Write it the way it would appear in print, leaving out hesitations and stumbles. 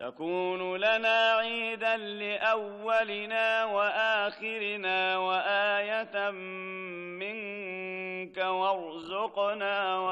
تكون لنا عيدا لأولنا وآخرنا وآية منك وارزقنا